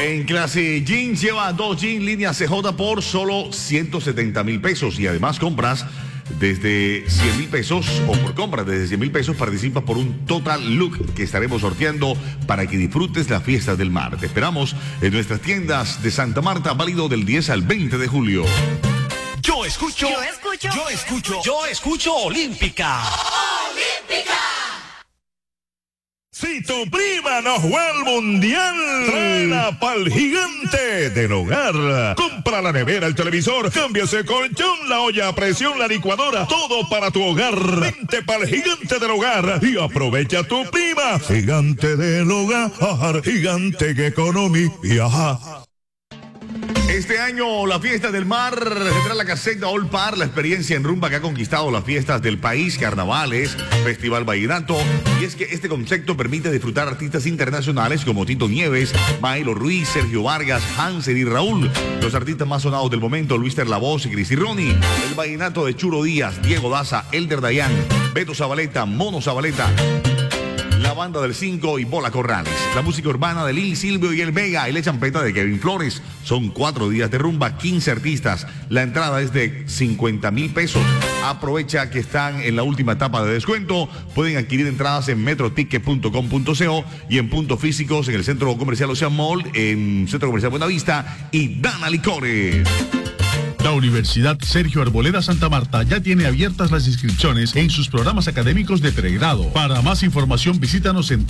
En clase jeans lleva 2 jeans línea CJ por solo 170,000 pesos y además compras desde 100,000 pesos o por compras desde 100,000 pesos participas por un total look que estaremos sorteando para que disfrutes la fiesta del mar. Te esperamos en nuestras tiendas de Santa Marta, válido del 10 al 20 de julio. Yo escucho Olímpica. Olímpica. Si tu prima no juega al mundial, tráela pa'l gigante del hogar. Compra la nevera, el televisor, cámbiase el colchón, la olla a presión, la licuadora, todo para tu hogar. Vente pa'l gigante del hogar y aprovecha tu prima. Gigante del hogar, gigante que economía. Este año la fiesta del mar tendrá la caseta All Par, la experiencia en rumba que ha conquistado las fiestas del país, carnavales, Festival Vallenato. Y es que este concepto permite disfrutar artistas internacionales como Tito Nieves, Maelo Ruiz, Sergio Vargas, Hansel y Raúl. Los artistas más sonados del momento, Luis Terlavoz y Cris Ronnie. El vallenato de Churo Díaz, Diego Daza, Elder Dayan, Beto Zabaleta, Mono Zabaleta. La banda del 5 y Bola Corrales. La música urbana de Lil Silvio y El Vega y la champeta de Kevin Flores. Son 4 días de rumba, 15 artistas. La entrada es de 50,000 pesos. Aprovecha que están en la última etapa de descuento. Pueden adquirir entradas en metroticket.com.co y en puntos físicos en el Centro Comercial Ocean Mall, en Centro Comercial Buenavista y Dana Licores. La Universidad Sergio Arboleda Santa Marta ya tiene abiertas las inscripciones en sus programas académicos de pregrado. Para más información visítanos en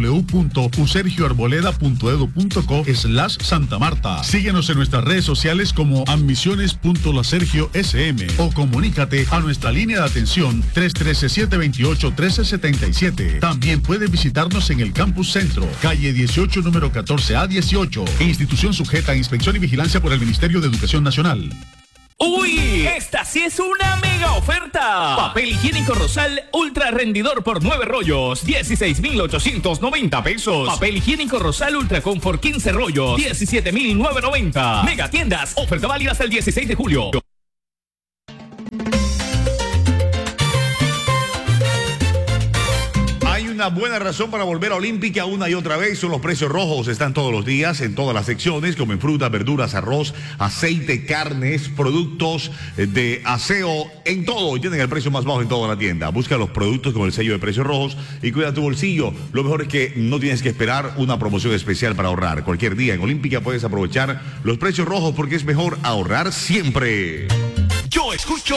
www.usergioarboleda.edu.co/Santa Marta. Síguenos en nuestras redes sociales como admisiones.lasergiosm o comunícate a nuestra línea de atención 313-728-1377. También puedes visitarnos en el Campus Centro, calle 18, número 14A18, institución sujeta a inspección y vigilancia por el Ministerio de Educación Nacional. ¡Uy! Esta sí es una mega oferta. Papel higiénico Rosal ultra rendidor por 9 rollos, 16,890 pesos. Papel higiénico Rosal Ultra Comfort 15 rollos, 17,990. Mega tiendas, oferta válida hasta el 16 de julio. Una buena razón para volver a Olímpica una y otra vez son los precios rojos. Están todos los días en todas las secciones, como en frutas, verduras, arroz, aceite, carnes, productos de aseo, en todo. Y tienen el precio más bajo en toda la tienda. Busca los productos con el sello de precios rojos y cuida tu bolsillo. Lo mejor es que no tienes que esperar una promoción especial para ahorrar. Cualquier día en Olímpica puedes aprovechar los precios rojos porque es mejor ahorrar siempre. Yo escucho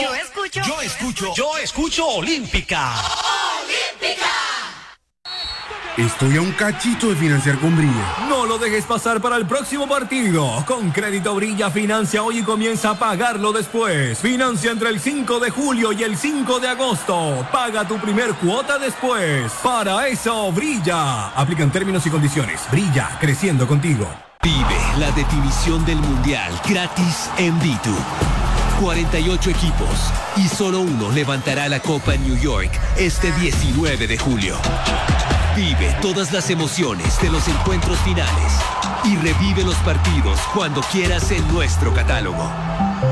Olímpica. Olímpica. Estoy a un cachito de financiar con Brilla. No lo dejes pasar para el próximo partido. Con Crédito Brilla financia hoy y comienza a pagarlo después. Financia entre el 5 de julio y el 5 de agosto. Paga tu primer cuota después. Para eso brilla. Aplican términos y condiciones. Brilla, creciendo contigo. Vive la definición del Mundial gratis en Bitu. 48 equipos y solo uno levantará la copa en New York este 19 de julio. Vive todas las emociones de los encuentros finales y revive los partidos cuando quieras en nuestro catálogo.